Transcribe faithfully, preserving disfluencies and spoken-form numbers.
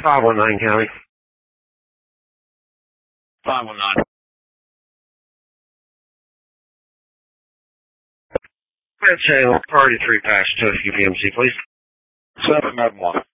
five one nine County. five one nine. Red Channel, Party three Pass to U P M C, please. seven nine one.